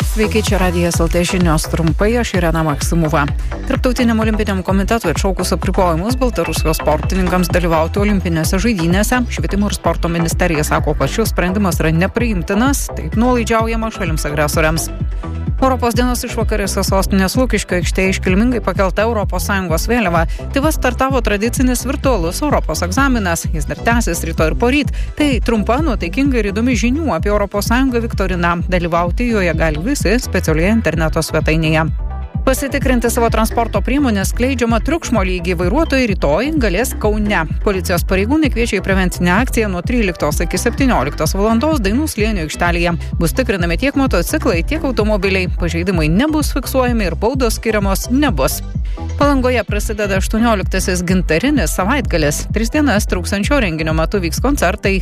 Sveiki, čia Radijas LT žinios trumpai, aš Irena Maksimova. Tarptautiniam olimpiniam komitetui atšaukus apribojimus Baltarusijos sportininkams dalyvauti olimpinėse žaidynėse, Švietimo ir sporto ministerija sako, kad šis sprendimas yra nepriimtinas, taip nuolaidžiaujama šalims agresoriams. Europos dienos išvakarėse sostinės Lukiškių aikštėje iškilmingai pakelta ES vėliava. Tai startavo tradicinis virtualus Europos egzaminas. Jis dar tęsis rytoj ir poryt. Tai trumpa, nuotaikinga ir įdomi žinių apie ES viktoriną. Dalyvauti joje gali visi specialioje interneto svetainėje. Pasitikrinti savo transporto priemonės skleidžiamą triukšmo lygį vairuotojai rytoj galės Kaune. Policijos pareigūnai kviečia į prevencinę akciją nuo 13 iki 17 valandos Dainų slėnio aikštelėje. Bus tikrinami tiek motociklai, tiek automobiliai. Pažeidimai nebus fiksuojami ir baudos skiriamos nebus. Palangoje prasideda 18-asis gintarinis savaitgalis. 3 dienas truksiančio renginio metu vyks koncertai,